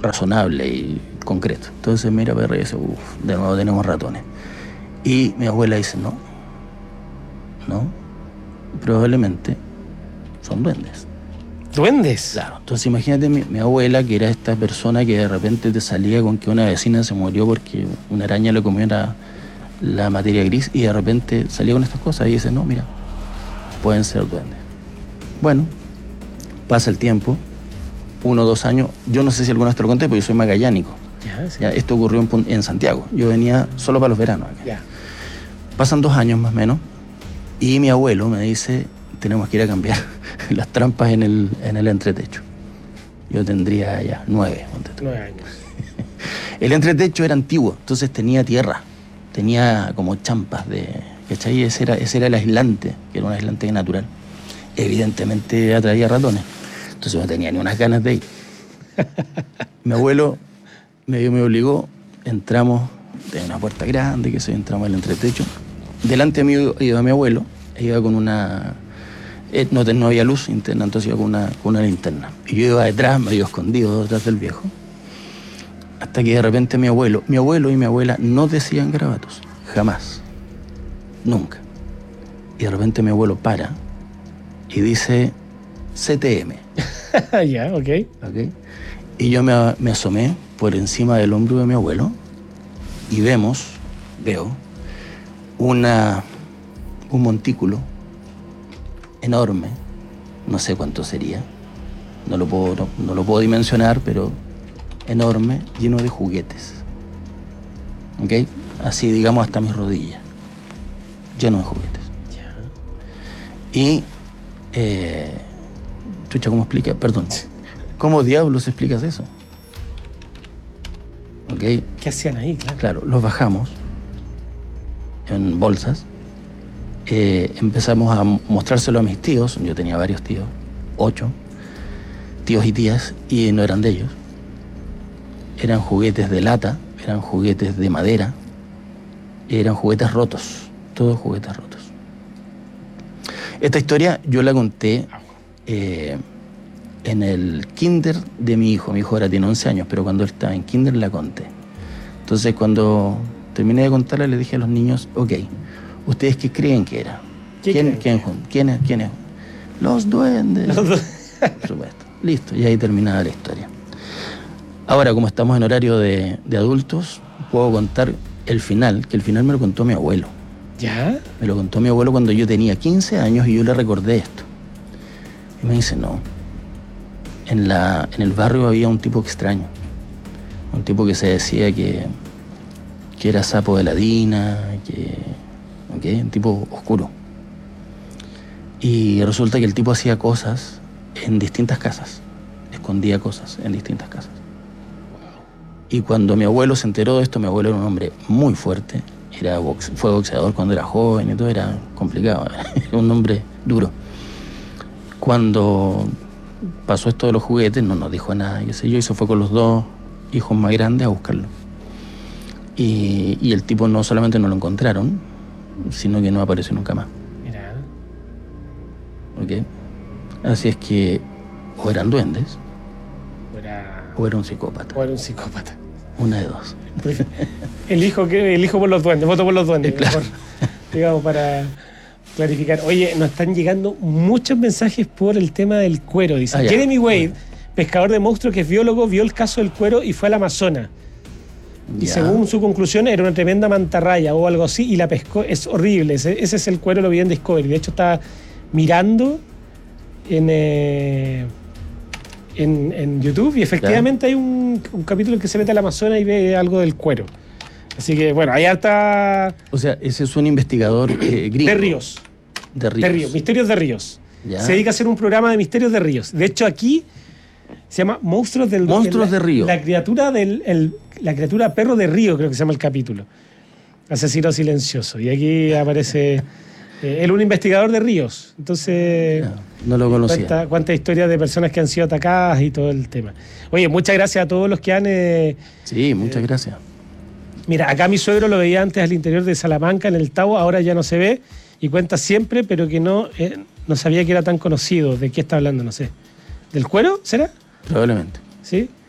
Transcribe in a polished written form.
razonable y concreto. Entonces mira perro y dice, de nuevo tenemos ratones. Y mi abuela dice, no, probablemente son duendes. ¿Duendes? Claro, entonces imagínate mi abuela, que era esta persona que de repente te salía con que una vecina se murió porque una araña le comió la materia gris, y de repente salía con estas cosas y dice, no, mira, pueden ser duendes. Bueno, pasa el tiempo, 1 o 2 años, yo no sé si alguna vez te lo conté, porque yo soy magallánico. Sí. Ya, esto ocurrió en Santiago, yo venía solo para los veranos acá. Ya. Pasan 2 años más o menos, y mi abuelo me dice, tenemos que ir a cambiar las trampas en el entretecho. Yo tendría ya 9. 9 años. El entretecho era antiguo, entonces tenía tierra, tenía como champas ¿cachai? Ese era el aislante, que era un aislante natural. Evidentemente atraía ratones, entonces no tenía ni unas ganas de ir. Mi abuelo me obligó, entramos de una puerta grande, entramos al entretecho. Delante de mí iba mi abuelo, iba con una... No había luz interna, entonces iba con una linterna. Y yo iba detrás, medio escondido, detrás del viejo. Hasta que de repente mi abuelo y mi abuela no decían garabatos. Jamás. Nunca. Y de repente mi abuelo para y dice CTM. Ya, ok. Y yo me asomé por encima del hombro de mi abuelo y veo un montículo enorme, no sé cuánto sería, no lo puedo dimensionar, pero enorme, lleno de juguetes. ¿Ok? Así, digamos, hasta mis rodillas, lleno de juguetes. Ya. Y, chucha, ¿cómo explica? Perdón. ¿Cómo diablos explicas eso? ¿Ok? ¿Qué hacían ahí? Claro, los bajamos en bolsas. Empezamos a mostrárselo a mis tíos. Yo tenía varios tíos, 8 tíos y tías, y no eran de ellos. Eran juguetes de lata, eran juguetes de madera, eran juguetes rotos, todos juguetes rotos. Esta historia yo la conté en el kinder de mi hijo. Mi hijo ahora tiene 11 años, pero cuando él estaba en kinder la conté. Entonces cuando terminé de contarla le dije a los niños, ok, ¿ustedes qué creen que era? ¿Quién es? Los duendes. Por supuesto. Listo, y ahí terminaba la historia. Ahora, como estamos en horario de adultos, puedo contar el final, que el final me lo contó mi abuelo. ¿Ya? Me lo contó mi abuelo cuando yo tenía 15 años y yo le recordé esto. Y me dice, no, en el barrio había un tipo extraño. Un tipo que se decía que era sapo de ladina, un tipo oscuro. Y resulta que el tipo hacía cosas en distintas casas, escondía cosas en distintas casas. Y cuando mi abuelo se enteró de esto, mi abuelo era un hombre muy fuerte, fue boxeador cuando era joven y todo, era complicado, era un hombre duro. Cuando pasó esto de los juguetes, no nos dijo nada, y se fue con los 2 hijos más grandes a buscarlo. Y el tipo no solamente no lo encontraron, sino que no apareció nunca más. Mira. ¿Ok? Así es que o eran duendes o era un psicópata. Una de dos. Elijo por los duendes, voto por los duendes. Claro. Mejor, digamos, para clarificar. Oye, nos están llegando muchos mensajes por el tema del cuero. Dice Jeremy Wade, pescador de monstruos que es biólogo, vio el caso del cuero y fue al Amazonas. Y según su conclusión era una tremenda mantarraya o algo así y la pescó. Es horrible. Ese es el cuero, lo vi en Discovery. De hecho, estaba mirando en YouTube y efectivamente hay un capítulo en que se mete al Amazonas y ve algo del cuero. Así que, bueno, hay harta... O sea, ese es un investigador gringo. De ríos. De ríos. Misterios de ríos. Ya. Se dedica a hacer un programa de misterios de ríos. De hecho, aquí se llama Monstruos de Río. La criatura perro de río, creo que se llama el capítulo. Asesino silencioso. Y aquí aparece... él un investigador de ríos. Entonces... No lo conocía. Cuántas historias de personas que han sido atacadas y todo el tema. Oye, muchas gracias a todos los que han... sí, muchas gracias. Mira, acá mi suegro lo veía antes al interior de Salamanca, en el Tabo, ahora ya no se ve, y cuenta siempre, pero que no sabía que era tan conocido. ¿De qué está hablando? No sé. ¿Del cuero, será? Probablemente. ¿Sí?